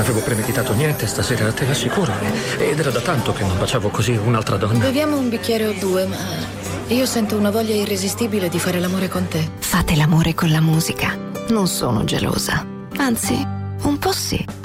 avevo premeditato niente, stasera te l'assicuro. Ed era da tanto che non baciavo così un'altra donna. Beviamo un bicchiere o due, ma io sento una voglia irresistibile di fare l'amore con te. Fate l'amore con la musica. Non sono gelosa. Anzi, un po' sì.